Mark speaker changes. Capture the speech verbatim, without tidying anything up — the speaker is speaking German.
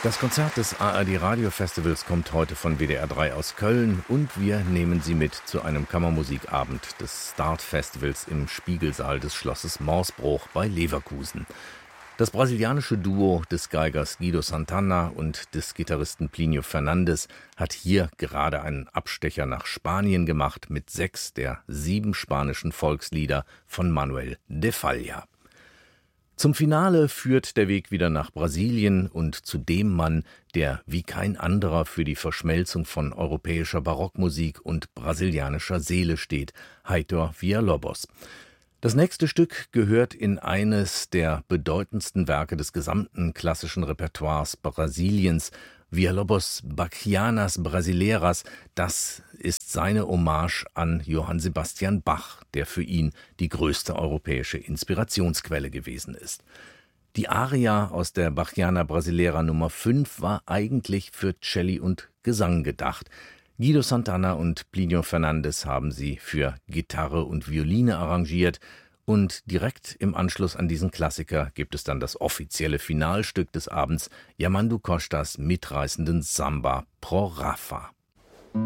Speaker 1: Das Konzert des A R D Radiofestivals kommt heute von W D R drei aus Köln und wir nehmen Sie mit zu einem Kammermusikabend des Start-Festivals im Spiegelsaal des Schlosses Morsbruch bei Leverkusen. Das brasilianische Duo des Geigers Guido Santana und des Gitarristen Plínio Fernandes hat hier gerade einen Abstecher nach Spanien gemacht mit sechs der sieben spanischen Volkslieder von Manuel de Falla. Zum Finale führt der Weg wieder nach Brasilien und zu dem Mann, der wie kein anderer für die Verschmelzung von europäischer Barockmusik und brasilianischer Seele steht, Heitor Villa-Lobos. Das nächste Stück gehört in eines der bedeutendsten Werke des gesamten klassischen Repertoires Brasiliens, Villa-Lobos' Bachianas Brasileiras. Das ist seine Hommage an Johann Sebastian Bach, der für ihn die größte europäische Inspirationsquelle gewesen ist. Die Aria aus der Bachiana Brasileira Nummer fünf war eigentlich für Celli und Gesang gedacht. Guido Santana und Plínio Fernandes haben sie für Gitarre und Violine arrangiert. Und direkt im Anschluss an diesen Klassiker gibt es dann das offizielle Finalstück des Abends, Yamandu Costas mitreißenden Samba Pro Rafa.